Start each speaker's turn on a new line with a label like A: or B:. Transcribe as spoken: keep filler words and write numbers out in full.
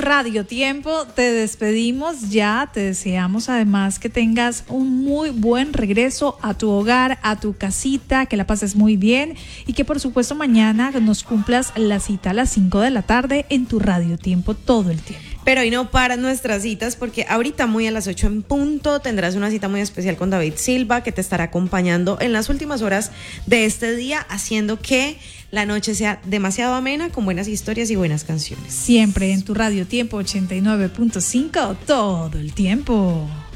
A: Radio Tiempo te despedimos ya, te deseamos además que tengas un muy buen regreso a tu hogar, a tu casita, que la pases muy bien y que por supuesto mañana nos cumplas la cita a las cinco de la tarde en tu Radio Tiempo todo el tiempo.
B: Pero hoy no paran nuestras citas porque ahorita muy a las ocho en punto tendrás una cita muy especial con David Silva que te estará acompañando en las últimas horas de este día haciendo que la noche sea demasiado amena con buenas historias y buenas canciones.
A: Siempre en tu Radio Tiempo ochenta y nueve punto cinco todo el tiempo.